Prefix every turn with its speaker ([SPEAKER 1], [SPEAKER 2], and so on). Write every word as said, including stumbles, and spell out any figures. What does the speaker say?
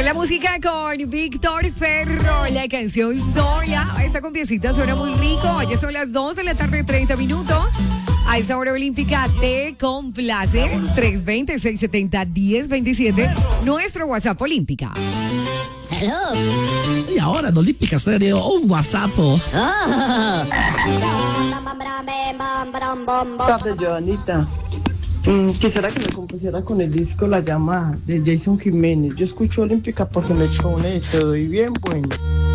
[SPEAKER 1] la música con Víctor Ferro, la canción Soya. Esta compiecita suena muy rico. Ya son las dos de la tarde, treinta minutos. A esta hora olímpica te complace. tres dos cero, seis siete cero, uno cero dos siete. Nuestro WhatsApp olímpica.
[SPEAKER 2] Hello.
[SPEAKER 3] Y ahora en Olímpica Stereo, un WhatsApp.
[SPEAKER 2] Oh.
[SPEAKER 4] Tarde, Joanita. Mm, quisiera que me compusiera con el disco La Llamada de Jason Jiménez. Yo escucho Olímpica porque me pone todo y bien bueno.